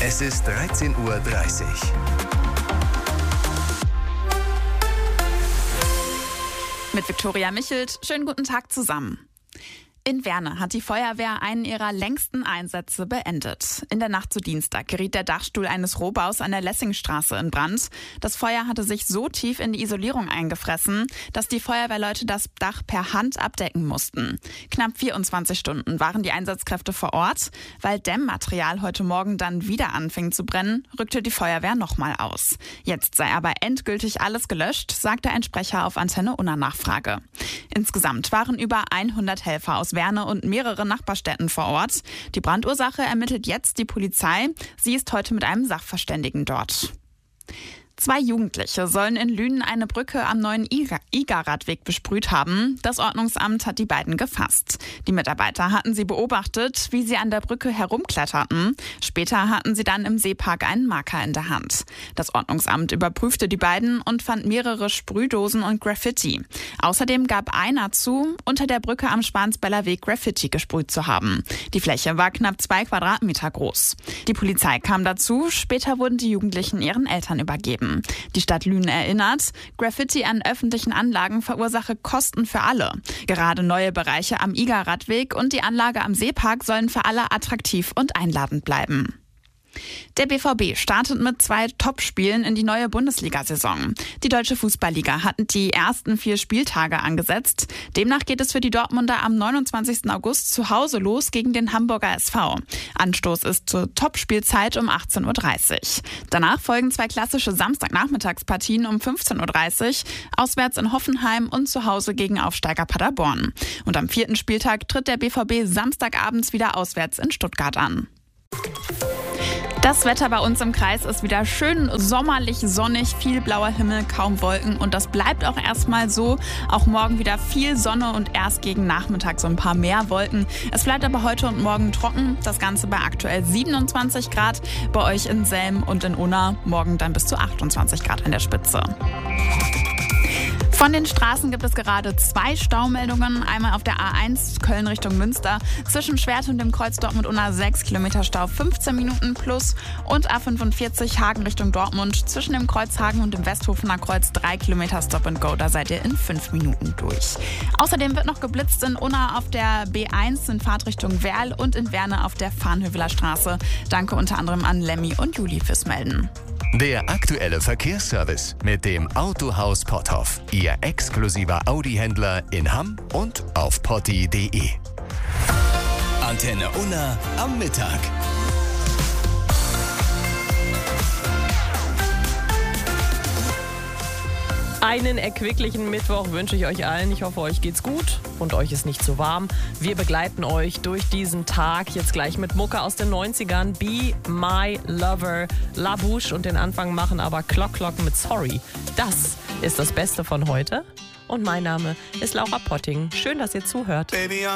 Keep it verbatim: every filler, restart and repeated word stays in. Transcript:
Es ist dreizehn Uhr dreißig. Mit Viktoria Michelt. Schönen guten Tag zusammen. In Werne hat die Feuerwehr einen ihrer längsten Einsätze beendet. In der Nacht zu Dienstag geriet der Dachstuhl eines Rohbaus an der Lessingstraße in Brand. Das Feuer hatte sich so tief in die Isolierung eingefressen, dass die Feuerwehrleute das Dach per Hand abdecken mussten. Knapp vierundzwanzig Stunden waren die Einsatzkräfte vor Ort. Weil Dämmmaterial heute Morgen dann wieder anfing zu brennen, rückte die Feuerwehr nochmal aus. Jetzt sei aber endgültig alles gelöscht, sagte ein Sprecher auf Antenne Unna Nachfrage. Insgesamt waren über hundert Helfer aus Werne und mehrere Nachbarstädten vor Ort. Die Brandursache ermittelt jetzt die Polizei. Sie ist heute mit einem Sachverständigen dort. Zwei Jugendliche sollen in Lünen eine Brücke am neuen I G A-Radweg besprüht haben. Das Ordnungsamt hat die beiden gefasst. Die Mitarbeiter hatten sie beobachtet, wie sie an der Brücke herumkletterten. Später hatten sie dann im Seepark einen Marker in der Hand. Das Ordnungsamt überprüfte die beiden und fand mehrere Sprühdosen und Graffiti. Außerdem gab einer zu, unter der Brücke am Schwansbeller Weg Graffiti gesprüht zu haben. Die Fläche war knapp zwei Quadratmeter groß. Die Polizei kam dazu. Später wurden die Jugendlichen ihren Eltern übergeben. Die Stadt Lünen erinnert, Graffiti an öffentlichen Anlagen verursache Kosten für alle. Gerade neue Bereiche am I G A-Radweg und die Anlage am Seepark sollen für alle attraktiv und einladend bleiben. Der B V B startet mit zwei Topspielen in die neue Bundesliga-Saison. Die Deutsche Fußballliga hat die ersten vier Spieltage angesetzt. Demnach geht es für die Dortmunder am neunundzwanzigsten August zu Hause los gegen den Hamburger S V. Anstoß ist zur Topspielzeit um achtzehn Uhr dreißig. Danach folgen zwei klassische Samstagnachmittagspartien um fünfzehn Uhr dreißig, auswärts in Hoffenheim und zu Hause gegen Aufsteiger Paderborn. Und am vierten Spieltag tritt der B V B samstagabends wieder auswärts in Stuttgart an. Das Wetter bei uns im Kreis ist wieder schön sommerlich, sonnig, viel blauer Himmel, kaum Wolken und das bleibt auch erstmal so. Auch morgen wieder viel Sonne und erst gegen Nachmittag so ein paar mehr Wolken. Es bleibt aber heute und morgen trocken, das Ganze bei aktuell siebenundzwanzig Grad, bei euch in Selm und in Unna morgen dann bis zu achtundzwanzig Grad an der Spitze. Von den Straßen gibt es gerade zwei Staumeldungen. Einmal auf der A eins Köln Richtung Münster. Zwischen Schwert und dem Kreuz Dortmund-Unna sechs Kilometer Stau, fünfzehn Minuten plus. Und A fünfundvierzig Hagen Richtung Dortmund. Zwischen dem Kreuz Hagen und dem Westhofener Kreuz drei Kilometer Stop and Go. Da seid ihr in fünf Minuten durch. Außerdem wird noch geblitzt in Unna auf der B eins in Fahrtrichtung Werl und in Werne auf der Farnhöveler Straße. Danke unter anderem an Lemmy und Juli fürs Melden. Der aktuelle Verkehrsservice mit dem Autohaus Potthoff. Ihr exklusiver Audi-Händler in Hamm und auf potti punkt de. Antenne Unna am Mittag. Einen erquicklichen Mittwoch wünsche ich euch allen. Ich hoffe, euch geht's gut und euch ist nicht zu warm. Wir begleiten euch durch diesen Tag jetzt gleich mit Mucke aus den neunzigern. Be My Lover, La Bouche und den Anfang machen aber Clock Clock mit Sorry. Das ist das Beste von heute und mein Name ist Laura Potting. Schön, dass ihr zuhört. Baby,